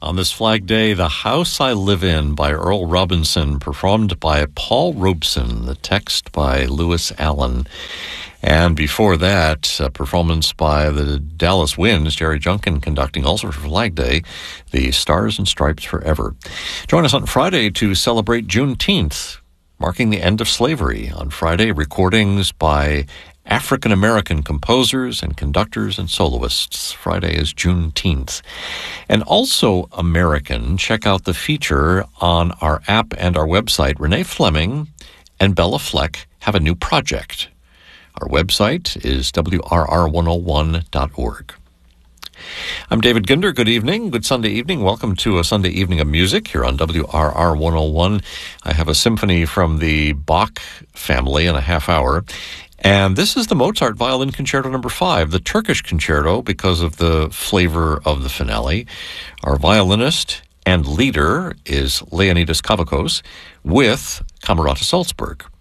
On this Flag Day, The House I Live In by Earl Robinson, performed by Paul Robeson, the text by Lewis Allen. And before that, a performance by the Dallas Winds, Jerry Junkin conducting also for Flag Day, the Stars and Stripes Forever. Join us on Friday to celebrate Juneteenth, marking the end of slavery. On Friday, recordings by African-American composers and conductors and soloists. Friday is Juneteenth. And also American, check out the feature on our app and our website. Renee Fleming and Bella Fleck have a new project. Our website is wrr101.org. I'm David Ginder. Good evening. Good Sunday evening. Welcome to a Sunday evening of music here on WRR 101. I have a symphony from the Bach family in a half hour. And this is the Mozart Violin Concerto No. 5, the Turkish concerto, because of the flavor of the finale. Our violinist and leader is Leonidas Kavakos with Camerata Salzburg.